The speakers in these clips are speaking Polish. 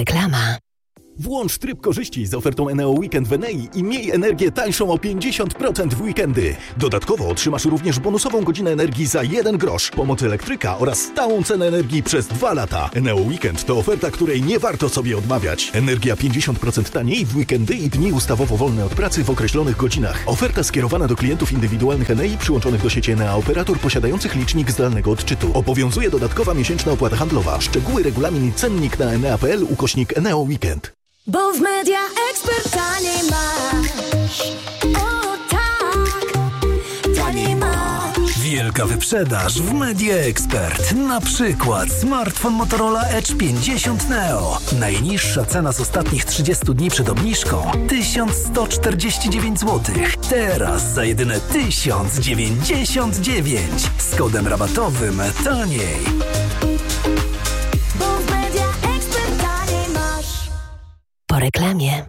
Reklama. Włącz tryb korzyści z ofertą Eneo Weekend w Enei i miej energię tańszą o 50% w weekendy. Dodatkowo otrzymasz również bonusową godzinę energii za 1 grosz, pomoc elektryka oraz stałą cenę energii przez 2 lata. Eneo Weekend to oferta, której nie warto sobie odmawiać. Energia 50% taniej w weekendy i dni ustawowo wolne od pracy w określonych godzinach. Oferta skierowana do klientów indywidualnych Enei przyłączonych do sieci Enea operator posiadających licznik zdalnego odczytu. Obowiązuje dodatkowa miesięczna opłata handlowa. Szczegóły, regulamin i cennik na enea.pl/Eneo Weekend. Bo w Media Expert taniej masz. O tak, taniej masz. Wielka wyprzedaż w Media Expert. Na przykład smartfon Motorola Edge 50 Neo. Najniższa cena z ostatnich 30 dni przed obniżką 1149 zł. Teraz za jedyne 1099. Z kodem rabatowym taniej. Bo w Media Expert taniej masz. Po reklamie.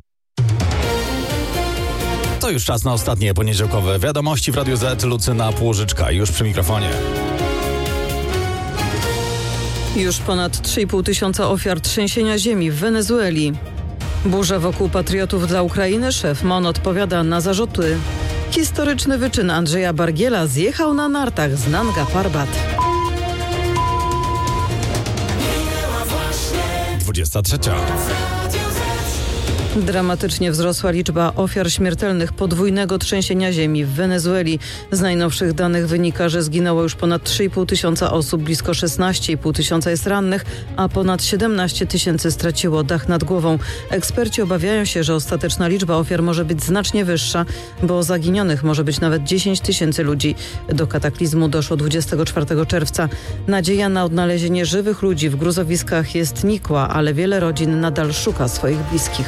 To już czas na ostatnie poniedziałkowe wiadomości w Radiu Z. Lucyna Płużyczka już przy mikrofonie. Już ponad 3,5 tysiąca ofiar trzęsienia ziemi w Wenezueli. Burza wokół patriotów dla Ukrainy. Szef MON odpowiada na zarzuty. Historyczny wyczyn Andrzeja Bargiela zjechał na nartach z Nanga Parbat. 23. Dramatycznie wzrosła liczba ofiar śmiertelnych podwójnego trzęsienia ziemi w Wenezueli. Z najnowszych danych wynika, że zginęło już ponad 3,5 tysiąca osób, blisko 16,5 tysiąca jest rannych, a ponad 17 tysięcy straciło dach nad głową. Eksperci obawiają się, że ostateczna liczba ofiar może być znacznie wyższa, bo zaginionych może być nawet 10 tysięcy ludzi. Do kataklizmu doszło 24 czerwca. Nadzieja na odnalezienie żywych ludzi w gruzowiskach jest nikła, ale wiele rodzin nadal szuka swoich bliskich.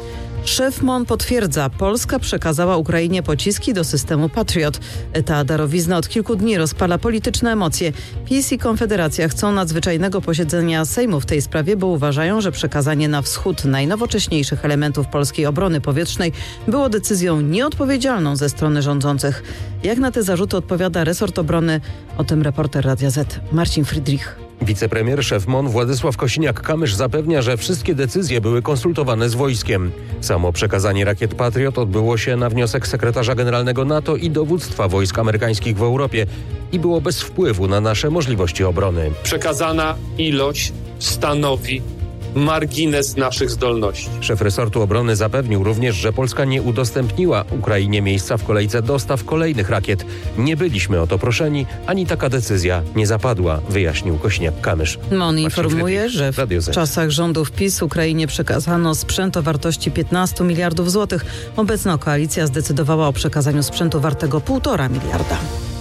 Szef MON potwierdza, Polska przekazała Ukrainie pociski do systemu Patriot. Ta darowizna od kilku dni rozpala polityczne emocje. PiS i Konfederacja chcą nadzwyczajnego posiedzenia Sejmu w tej sprawie, bo uważają, że przekazanie na wschód najnowocześniejszych elementów polskiej obrony powietrznej było decyzją nieodpowiedzialną ze strony rządzących. Jak na te zarzuty odpowiada resort obrony? O tym reporter Radia Z Marcin Friedrich. Wicepremier, szef MON Władysław Kosiniak-Kamysz zapewnia, że wszystkie decyzje były konsultowane z wojskiem. Samo przekazanie rakiet Patriot odbyło się na wniosek sekretarza generalnego NATO i dowództwa wojsk amerykańskich w Europie i było bez wpływu na nasze możliwości obrony. Przekazana ilość stanowi margines naszych zdolności. Szef resortu obrony zapewnił również, że Polska nie udostępniła Ukrainie miejsca w kolejce dostaw kolejnych rakiet. Nie byliśmy o to proszeni, ani taka decyzja nie zapadła, wyjaśnił Kosiniak-Kamysz. MON informuje, że w czasach rządów PiS Ukrainie przekazano sprzęt o wartości 15 miliardów złotych. Obecna koalicja zdecydowała o przekazaniu sprzętu wartego 1,5 miliarda.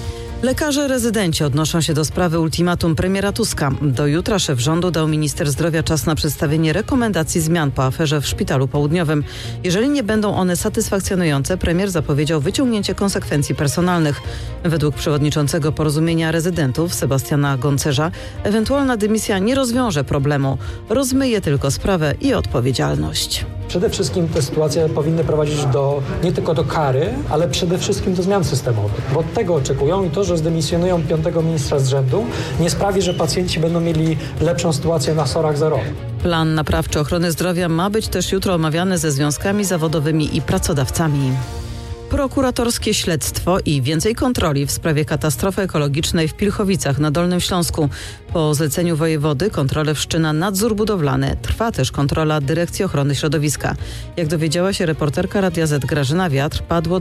Lekarze rezydenci odnoszą się do sprawy ultimatum premiera Tuska. Do jutra szef rządu dał minister zdrowia czas na przedstawienie rekomendacji zmian po aferze w Szpitalu Południowym. Jeżeli nie będą one satysfakcjonujące, premier zapowiedział wyciągnięcie konsekwencji personalnych. Według przewodniczącego Porozumienia Rezydentów Sebastiana Goncerza ewentualna dymisja nie rozwiąże problemu, rozmyje tylko sprawę i odpowiedzialność. Przede wszystkim te sytuacje powinny prowadzić nie tylko do kary, ale przede wszystkim do zmian systemowych. Bo od tego oczekują i to, że zdymisjonują 5. ministra z rzędu, nie sprawi, że pacjenci będą mieli lepszą sytuację na SOR-ach za rok. Plan naprawczy ochrony zdrowia ma być też jutro omawiany ze związkami zawodowymi i pracodawcami. Prokuratorskie śledztwo i więcej kontroli w sprawie katastrofy ekologicznej w Pilchowicach na Dolnym Śląsku. Po zleceniu wojewody kontrole wszczyna nadzór budowlany. Trwa też kontrola Dyrekcji Ochrony Środowiska. Jak dowiedziała się reporterka Radia Z Grażyna Wiatr, padło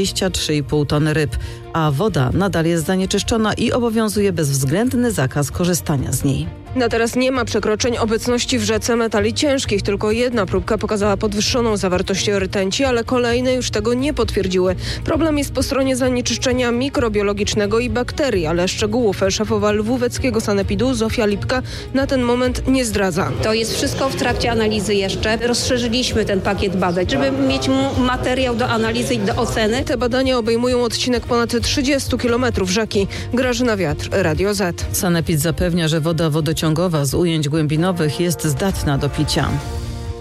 23,5 tony ryb, a woda nadal jest zanieczyszczona i obowiązuje bezwzględny zakaz korzystania z niej. Na teraz nie ma przekroczeń obecności w rzece metali ciężkich. Tylko jedna próbka pokazała podwyższoną zawartość rtęci, ale kolejne już tego nie potwierdziły. Problem jest po stronie zanieczyszczenia mikrobiologicznego i bakterii, ale szczegółów szefowa lwóweckiego sanepidu Zofia Lipka na ten moment nie zdradza. To jest wszystko w trakcie analizy jeszcze. Rozszerzyliśmy ten pakiet badań, żeby mieć materiał do analizy i do oceny. Te badania obejmują odcinek ponad 30 kilometrów rzeki. Grażyna Wiatr, Radio Z. Sanepid zapewnia, że woda wodociągowa z ujęć głębinowych jest zdatna do picia.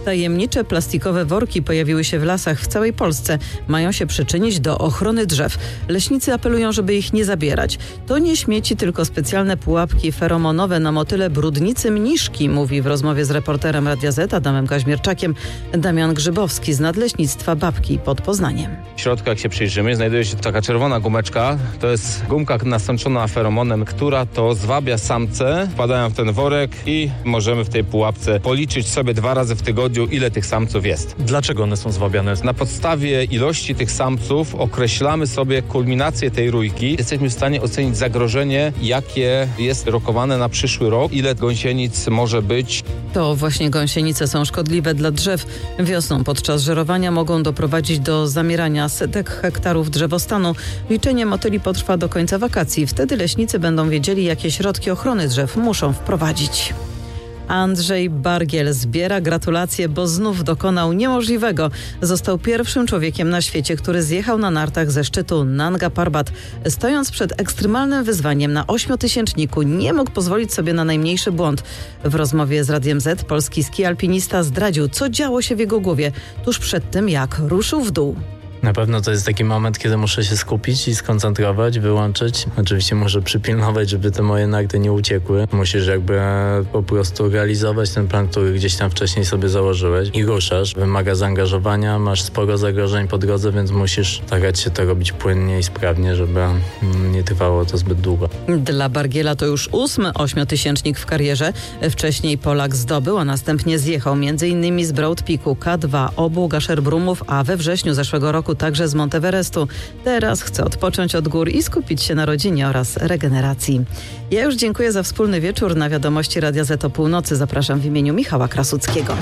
Tajemnicze plastikowe worki pojawiły się w lasach w całej Polsce. Mają się przyczynić do ochrony drzew. Leśnicy apelują, żeby ich nie zabierać. To nie śmieci, tylko specjalne pułapki feromonowe na motyle brudnicy mniszki, mówi w rozmowie z reporterem Radia Z Adamem Kaźmierczakiem Damian Grzybowski z Nadleśnictwa Babki pod Poznaniem. W środku, jak się przyjrzymy, znajduje się taka czerwona gumeczka. To jest gumka nasączona feromonem, która to zwabia samce, wpadają w ten worek i możemy w tej pułapce policzyć sobie 2 razy w tygodniu, ile tych samców jest. Dlaczego one są zwabiane? Na podstawie ilości tych samców określamy sobie kulminację tej rójki. Jesteśmy w stanie ocenić zagrożenie, jakie jest rokowane na przyszły rok, ile gąsienic może być. To właśnie gąsienice są szkodliwe dla drzew. Wiosną podczas żerowania mogą doprowadzić do zamierania setek hektarów drzewostanu. Liczenie motyli potrwa do końca wakacji. Wtedy leśnicy będą wiedzieli, jakie środki ochrony drzew muszą wprowadzić. Andrzej Bargiel zbiera gratulacje, bo znów dokonał niemożliwego. Został pierwszym człowiekiem na świecie, który zjechał na nartach ze szczytu Nanga Parbat. Stojąc przed ekstremalnym wyzwaniem na 8-tysięczniku, nie mógł pozwolić sobie na najmniejszy błąd. W rozmowie z Radiem Z polski ski-alpinista zdradził, co działo się w jego głowie tuż przed tym, jak ruszył w dół. Na pewno to jest taki moment, kiedy muszę się skupić i skoncentrować, wyłączyć. Oczywiście muszę przypilnować, żeby te moje narty nie uciekły. Musisz jakby po prostu realizować ten plan, który gdzieś tam wcześniej sobie założyłeś i ruszasz. Wymaga zaangażowania, masz sporo zagrożeń po drodze, więc musisz starać się to robić płynnie i sprawnie, żeby nie trwało to zbyt długo. Dla Bargiela to już 8. 8-tysięcznik w karierze. Wcześniej Polak zdobył, a następnie zjechał m.in. z Broad Peaku, K2, obu Gasherbrumów, a we wrześniu zeszłego roku także z Monteverestu. Teraz chce odpocząć od gór i skupić się na rodzinie oraz regeneracji. Ja już dziękuję za wspólny wieczór. Na wiadomości Radia Z o północy zapraszam w imieniu Michała Krasuckiego.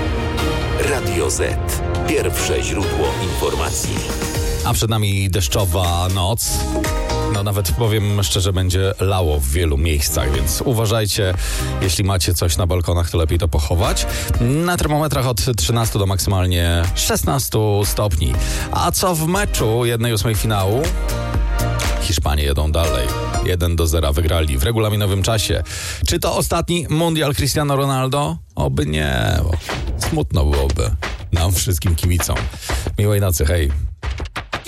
Radio Z. Pierwsze źródło informacji. A przed nami deszczowa noc. No nawet powiem szczerze, będzie lało w wielu miejscach, więc uważajcie, jeśli macie coś na balkonach, to lepiej to pochować. Na termometrach od 13 do maksymalnie 16 stopni. A co w meczu 1/8 finału? Hiszpanie jedą dalej. 1-0 wygrali w regulaminowym czasie. Czy to ostatni mundial Cristiano Ronaldo? Oby nie, bo smutno byłoby nam wszystkim kibicom. Miłej nocy, hej.